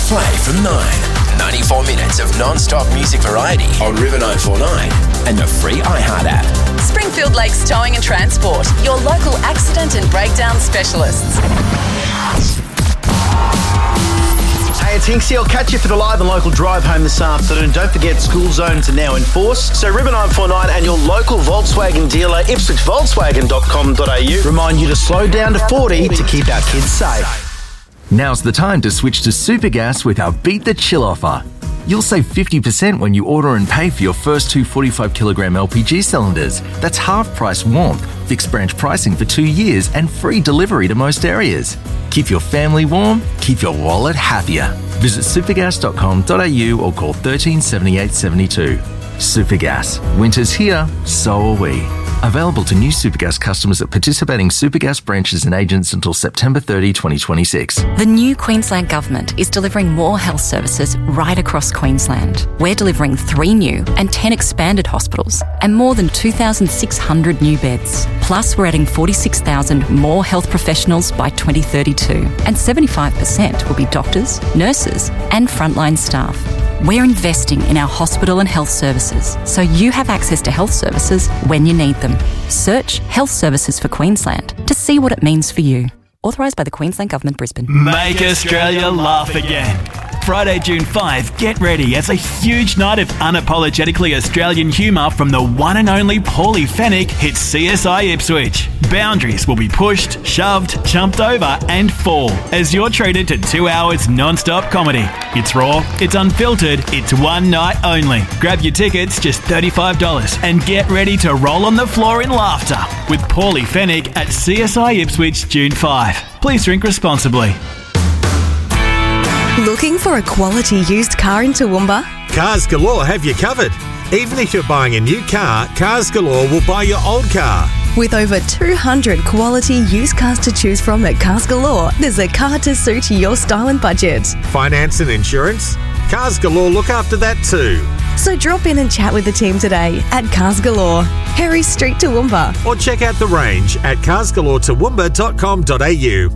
play from 9. 94 minutes of non-stop music variety on River 949 and the free iHeart app. Springfield Lakes Towing and Transport, your local accident and breakdown specialists. Hey, it's Hinksy. I'll catch you for the live and local drive home this afternoon. Don't forget, school zones are now in force. So River 949 and your local Volkswagen dealer, ipswichvolkswagen.com.au, remind you to slow down to 40 to keep our kids safe. Now's the time to switch to Supergas with our Beat the Chill offer. You'll save 50% when you order and pay for your first 2 45-kilogram LPG cylinders. That's half-price warmth, fixed branch pricing for 2 years and free delivery to most areas. Keep your family warm, keep your wallet happier. Visit supergas.com.au or call 13 78 72. Supergas. Winter's here, so are we. Available to new Supergas customers at participating Supergas branches and agents until September 30, 2026. The new Queensland Government is delivering more health services right across Queensland. We're delivering 3 new and 10 expanded hospitals and more than 2,600 new beds. Plus, we're adding 46,000 more health professionals by 2032, and 75% will be doctors, nurses and frontline staff. We're investing in our hospital and health services so you have access to health services when you need them. Search Health Services for Queensland to see what it means for you. Authorised by the Queensland Government, Brisbane. Make Australia laugh again. Friday, June 5, get ready as a huge night of unapologetically Australian humour from the one and only Paulie Fennick hits CSI Ipswich. Boundaries will be pushed, shoved, jumped over and fall as you're treated to 2 hours non-stop comedy. It's raw, it's unfiltered, it's one night only. Grab your tickets, just $35, and get ready to roll on the floor in laughter with Paulie Fennick at CSI Ipswich, June 5. Please drink responsibly. Looking for a quality used car in Toowoomba? Cars Galore have you covered. Even if you're buying a new car, Cars Galore will buy your old car. With over 200 quality used cars to choose from at Cars Galore, there's a car to suit your style and budget. Finance and insurance? Cars Galore look after that too. So drop in and chat with the team today at Cars Galore, Harry Street, Toowoomba. Or check out the range at carsgaloretoowoomba.com.au.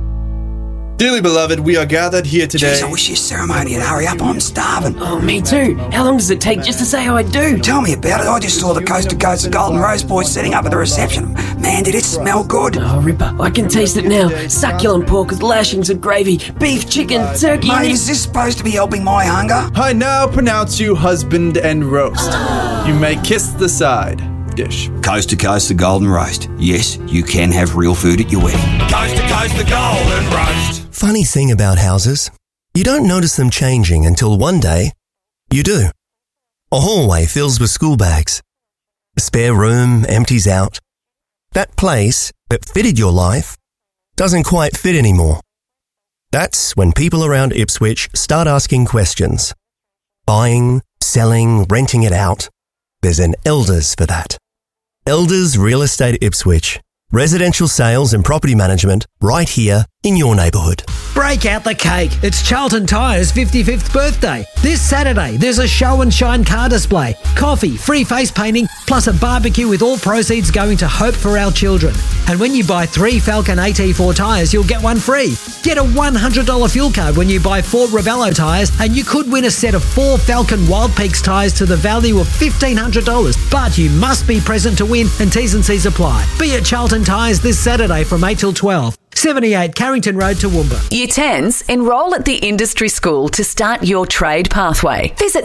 Dearly beloved, we are gathered here today. Jeez, I wish your ceremony would hurry up. I'm starving. Oh, me too. How long does it take just to say I do? Tell me about it. I just saw the Coast to Coast of Golden Rose boys setting up at the reception. Man, did it smell good. Oh, Ripper, I can taste it now. Succulent pork with lashings of gravy, beef, chicken, turkey... Mate, is this supposed to be helping my hunger? I now pronounce you husband and roast. You may kiss the side dish. Coast to Coast the Golden Roast. Yes, you can have real food at your wedding. Coast to Coast the Golden Roast. Funny thing about houses, you don't notice them changing until one day you do. A hallway fills with school bags. A spare room empties out. That place that fitted your life doesn't quite fit anymore. That's when people around Ipswich start asking questions. Buying, selling, renting it out. There's an Elders for that. Elders Real Estate Ipswich. Residential sales and property management right here in your neighbourhood. Break out the cake. It's Charlton Tyres' 55th birthday. This Saturday, there's a show and shine car display, coffee, free face painting, plus a barbecue with all proceeds going to Hope for Our Children. And when you buy 3 Falcon AT4 tyres, you'll get one free. Get a $100 fuel card when you buy 4 Ravello tyres, and you could win a set of 4 Falcon Wild Peaks tyres to the value of $1,500. But you must be present to win, and T's and C's apply. Be at Charlton Tyres this Saturday from 8 till 12. 78 Carrington Road, Toowoomba. Year 10s, enrol at the industry school to start your trade pathway. Visit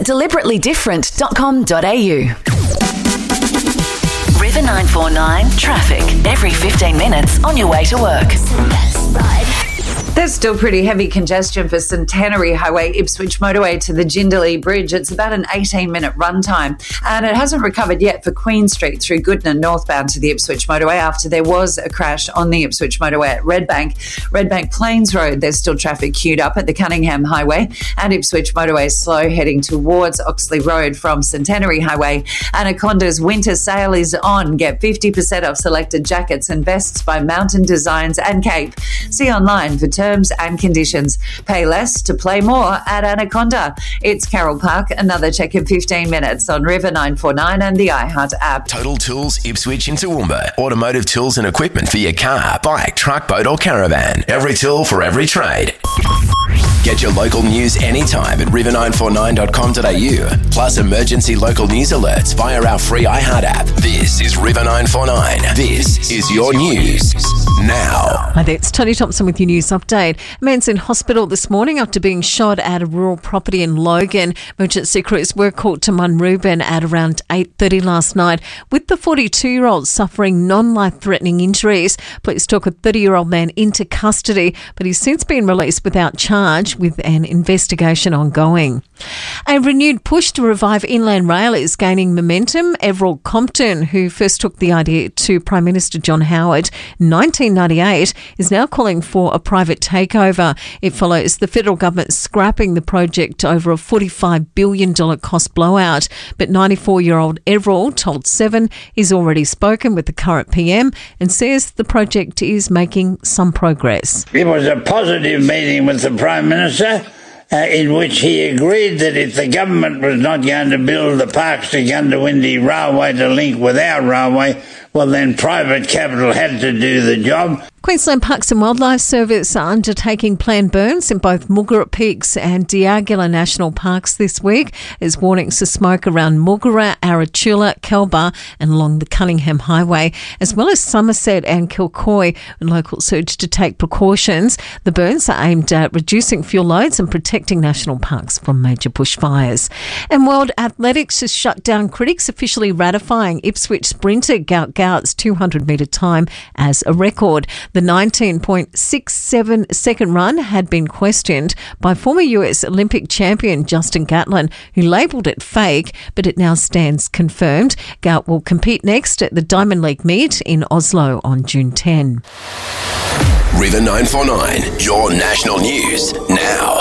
deliberately-different.com.au. River 949 traffic every 15 minutes on your way to work. There's still pretty heavy congestion for Centenary Highway, Ipswich motorway to the Jindalee Bridge. It's about an 18-minute run time, and it hasn't recovered yet for Queen Street through Goodna northbound to the Ipswich motorway after there was a crash on the Ipswich motorway at Redbank Plains Road. There's still traffic queued up at the Cunningham Highway, and Ipswich motorway slow heading towards Oxley Road from Centenary Highway. Anaconda's winter sale is on. Get 50% off selected jackets and vests by Mountain Designs and Cape. See online for terms and conditions. Pay less to play more at Anaconda. It's Carroll Park. Another check in 15 minutes on River 949 and the iHeart app. Total Tools Ipswich in Toowoomba. Automotive tools and equipment for your car, bike, truck, boat or caravan. Every tool for every trade. Get Get your local news anytime at river949.com.au. Plus emergency local news alerts via our free iHeart app. This is River 949. This is your news now. Hi there, it's Tony Thompson with your news update. A man's in hospital this morning after being shot at a rural property in Logan. Emergency crews were called to Munrooban at around 8:30 last night with the 42-year-old suffering non-life-threatening injuries. Police took a 30-year-old man into custody, but he's since been released without charge with an investigation ongoing. A renewed push to revive Inland Rail is gaining momentum. Everald Compton, who first took the idea to Prime Minister John Howard in 1998, is now calling for a private takeover. It follows the federal government scrapping the project over a $45 billion cost blowout. But 94-year-old Everald told Seven he's already spoken with the current PM and says the project is making some progress. It was a positive meeting with the Prime Minister, in which he agreed that if the government was not going to build the Parkes to Goondiwindi railway to link with our railway, well then private capital had to do the job. Queensland Parks and Wildlife Service are undertaking planned burns in both Mulgara Peaks and Diagila National Parks this week as warnings of smoke around Mulgara, Arachula, Kelbar and along the Cunningham Highway, as well as Somerset and Kilcoy, when locals urged to take precautions. The burns are aimed at reducing fuel loads and protecting national parks from major bushfires. And World Athletics has shut down critics officially ratifying Ipswich sprinter Gout Gout's 200-metre time as a record. The 19.67 second run had been questioned by former US Olympic champion Justin Gatlin, who labelled it fake, but it now stands confirmed. Gout will compete next at the Diamond League meet in Oslo on June 10. River 949, your national news now.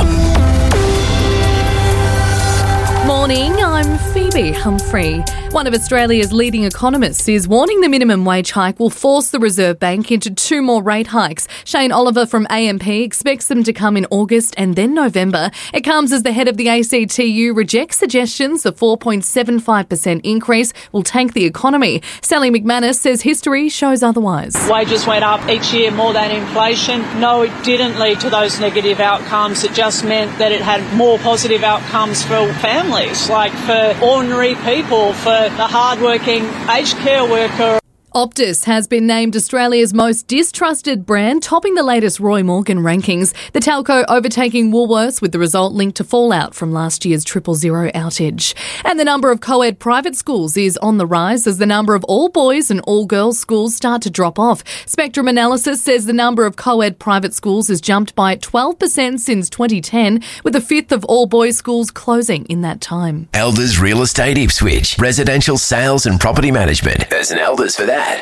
Morning, I'm Phoebe Humphrey. One of Australia's leading economists is warning the minimum wage hike will force the Reserve Bank into 2 more rate hikes. Shane Oliver from AMP expects them to come in August and then November. It comes as the head of the ACTU rejects suggestions a 4.75% increase will tank the economy. Sally McManus says history shows otherwise. Wages went up each year more than inflation. No, it didn't lead to those negative outcomes. It just meant that it had more positive outcomes for families, like for ordinary people, for the hardworking aged care worker. Optus has been named Australia's most distrusted brand, topping the latest Roy Morgan rankings. The telco overtaking Woolworths, with the result linked to fallout from last year's 000 outage. And the number of co-ed private schools is on the rise as the number of all boys and all girls schools start to drop off. Spectrum Analysis says the number of co-ed private schools has jumped by 12% since 2010, with a fifth of all boys schools closing in that time. Elders Real Estate Ipswich, residential sales and property management. There's an Elders for that.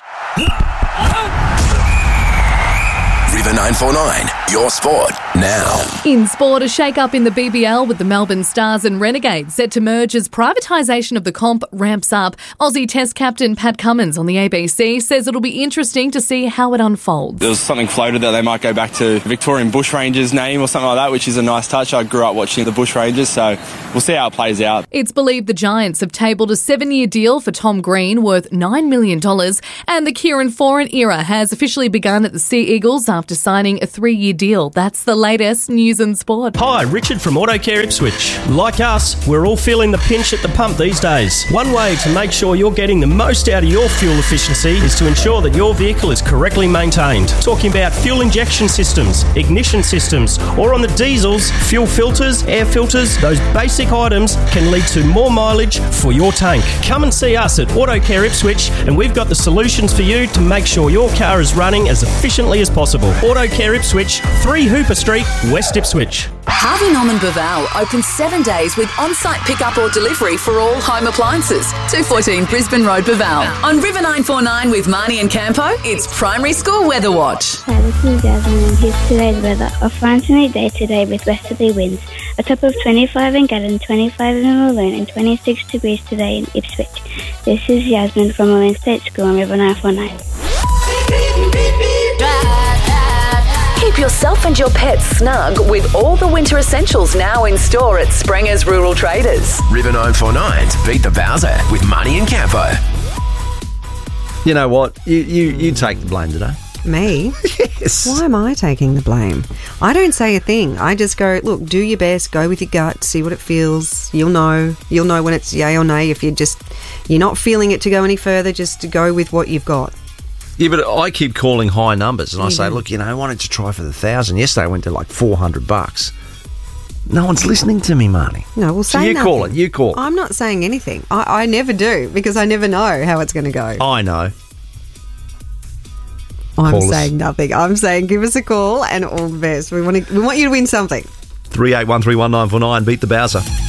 River 949, your sport now. In sport, a shake-up in the BBL with the Melbourne Stars and Renegades set to merge as privatisation of the comp ramps up. Aussie Test captain Pat Cummins on the ABC says it'll be interesting to see how it unfolds. There was something floated that they might go back to Victorian Bushrangers name or something like that, which is a nice touch. I grew up watching the Bushrangers, so we'll see how it plays out. It's believed the Giants have tabled a 7-year deal for Tom Green worth $9 million, and the Kieran Foran era has officially begun at the Sea Eagles after signing a 3-year deal. That's the latest news and sport. Hi, Richard from AutoCare Ipswich. Like us, we're all feeling the pinch at the pump these days. One way to make sure you're getting the most out of your fuel efficiency is to ensure that your vehicle is correctly maintained. Talking about fuel injection systems, ignition systems, or on the diesels, fuel filters, air filters, those basic items can lead to more mileage for your tank. Come and see us at AutoCare Ipswich and we've got the solutions for you to make sure your car is running as efficiently as possible. AutoCare Ipswich, 3 Hooper Street, West Ipswich. Harvey Norman Baval opens 7 days with on-site pickup or delivery for all home appliances. 214 Brisbane Road, Baval. On River 949 with Marnie and Campo, it's Primary School Weather Watch. Hi, this is Jasmine and here's today's weather. A fine sunny day today with westerly winds. A top of 25 in Gatton, 25 in Walloon and 26 degrees today in Ipswich. This is Jasmine from Walloon State School on River 949. Keep yourself and your pets snug with all the winter essentials now in store at Sprenger's Rural Traders. River 949's Beat the Bowser with Marnie and Campo. You know what? You take the blame today. Me? Yes. Why am I taking the blame? I don't say a thing. I just go, look, do your best, go with your gut, see what it feels. You'll know when it's yay or nay. If you're not feeling it to go any further, just to go with what you've got. Yeah, but I keep calling high numbers, and I say, look, I wanted to try for the 1,000. Yesterday I went to like $400. No one's listening to me, Marnie. No, we'll say so you nothing. call it. You call it. I'm not saying anything. I never do, because I never know how it's going to go. I know. I'm saying nothing. I'm saying give us a call and all the best. We want you to win something. 38131949. Beat the Bowser.